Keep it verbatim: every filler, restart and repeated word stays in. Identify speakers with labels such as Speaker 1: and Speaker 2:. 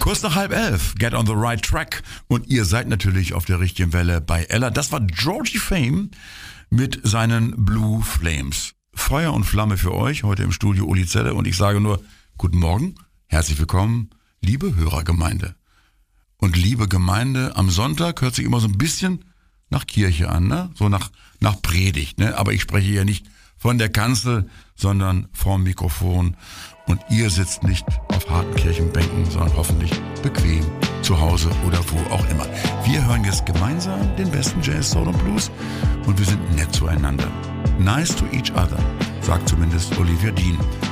Speaker 1: Kurz nach halb elf, Get on the Right Track. Und ihr seid natürlich auf der richtigen Welle bei Ella. Das war Georgie Fame mit seinen Blue Flames. Feuer und Flamme für euch, heute im Studio Uli Zelle. Und ich sage nur, guten Morgen, herzlich willkommen, liebe Hörergemeinde. Und liebe Gemeinde, am Sonntag hört sich immer so ein bisschen nach Kirche an, ne? So nach, nach Predigt, ne? Aber ich spreche hier nicht von der Kanzel, sondern vorm Mikrofon. Und ihr sitzt nicht auf harten Kirchenbänken, sondern hoffentlich bequem zu Hause oder wo auch immer. Wir hören jetzt gemeinsam den besten Jazz, Soul und Blues und wir sind nett zueinander. Nice to each other, sagt zumindest Olivia Dean.